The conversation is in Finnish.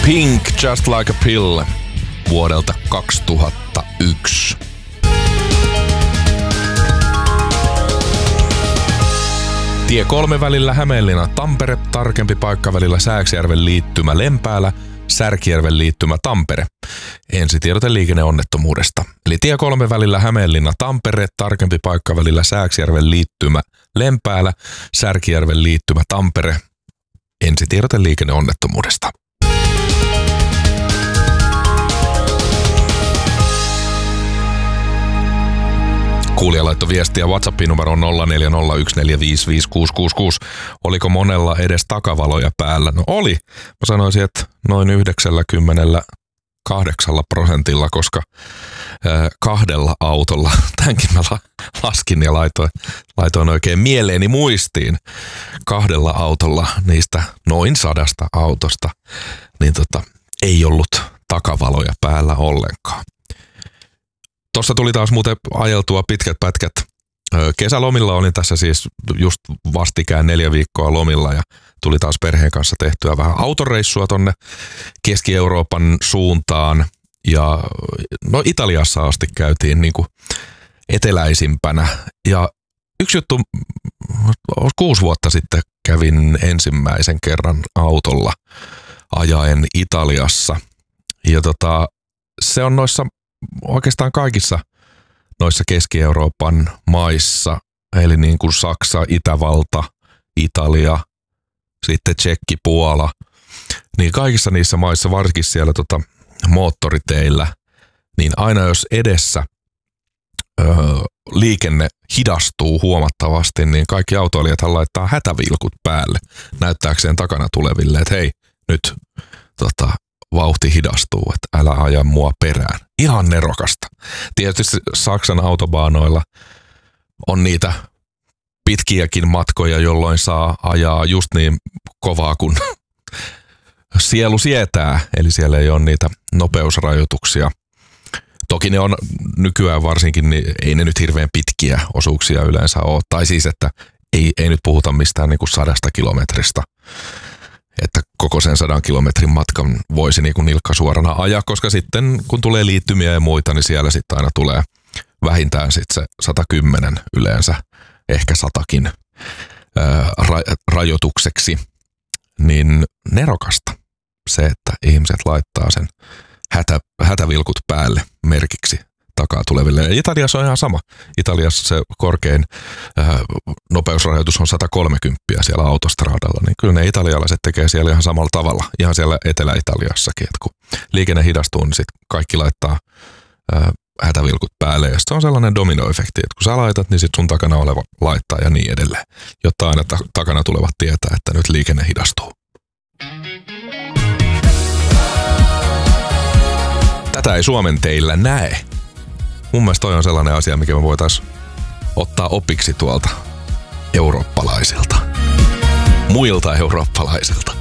Pink, Just Like a Pill vuodelta 2001. Tie 3 välillä Hämeenlinna Tampere, tarkempi paikka välillä Sääksjärven liittymä Lempäälä, Särkijärven liittymä Tampere. Ensitiedote liikenneonnettomuudesta. Eli tie 3 välillä Hämeenlinna Tampere, tarkempi paikka välillä Sääksjärven liittymä Lempäälä, Särkijärven liittymä Tampere. Ensitiedote liikenneonnettomuudesta. Kuulija laittoi viestiä WhatsAppin numeroon 0401455666. Oliko monella edes takavaloja päällä? No oli. Mä sanoisin, että noin 98%, koska kahdella autolla, tämänkin mä laskin ja laitoin oikein mieleeni muistiin, kahdella autolla niistä noin 100 autosta, niin ei ollut takavaloja päällä ollenkaan. Tuossa tuli taas muuten ajeltua pitkät pätkät. Kesälomilla olin tässä siis just vastikään 4 viikkoa lomilla ja tuli taas perheen kanssa tehtyä vähän autoreissua tonne Keski-Euroopan suuntaan. Ja no Italiassa asti käytiin niinku eteläisimpänä. Ja yksi juttu, 6 vuotta sitten kävin ensimmäisen kerran autolla ajaen Italiassa. Ja se on noissa oikeastaan kaikissa noissa Keski-Euroopan maissa, eli niin kuin Saksa, Itävalta, Italia, sitten Tšekki, Puola, niin kaikissa niissä maissa, varsinkin siellä moottoriteillä, niin aina jos edessä liikenne hidastuu huomattavasti, niin kaikki autoilijathan laittaa hätävilkut päälle näyttääkseen takana tuleville, että hei, nyt vauhti hidastuu, että älä aja mua perään. Ihan nerokasta. Tietysti Saksan autobaanoilla on niitä pitkiäkin matkoja, jolloin saa ajaa just niin kovaa kuin sielu sietää. Eli siellä ei ole niitä nopeusrajoituksia. Toki ne on nykyään varsinkin, niin ei ne nyt hirveän pitkiä osuuksia yleensä ole. Tai siis, että ei nyt puhuta mistään niin kuin 100 kilometristä. Että koko sen 100 kilometrin matkan voisi niin kuin nilkka suorana ajaa, koska sitten kun tulee liittymiä ja muita, niin siellä sitten aina tulee vähintään sitten se 110 yleensä, ehkä 100kin rajoitukseksi. Niin nerokasta se, että ihmiset laittaa sen hätävilkut päälle merkiksi takaa tuleville. Ja Italiassa on ihan sama. Italiassa se korkein nopeusrajoitus on 130 siellä autostradalla, niin kyllä ne italialaiset tekee siellä ihan samalla tavalla, ihan siellä Etelä-Italiassakin, että kun liikenne hidastuu, niin sitten kaikki laittaa hätävilkut päälle, ja se on sellainen dominoefekti, että kun sä laitat, niin sitten sun takana oleva laittaa ja niin edelleen, jotta aina takana tulevat tietää, että nyt liikenne hidastuu. Tätä ei Suomen teillä näe. Mun mielestä toi on sellainen asia, mikä me voitaisiin ottaa opiksi tuolta eurooppalaisilta. Muilta eurooppalaisilta.